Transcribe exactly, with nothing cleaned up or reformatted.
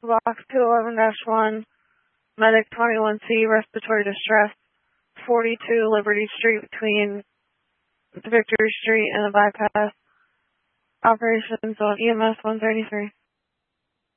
Box two eleven dash one, Medic twenty-one C, respiratory distress, forty-two Liberty Street between Victory Street and the bypass. Operations on E M S one thirty-three.